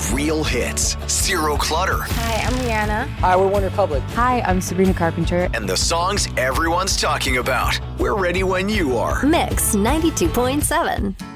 Real hits, zero clutter, Hi, I'm Rihanna. Hi, we're One Republic. Hi, I'm Sabrina Carpenter. and the songs everyone's talking about. We're ready when you are. Mix 92.7.